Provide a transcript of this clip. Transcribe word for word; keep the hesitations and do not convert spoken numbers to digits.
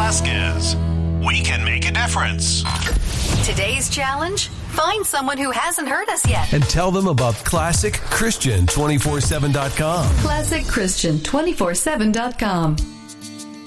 Velasquez. We can make a difference. Today's challenge? Find someone who hasn't heard us yet. And tell them about Classic Christian two forty-seven dot com. Classic Christian two forty-seven dot com.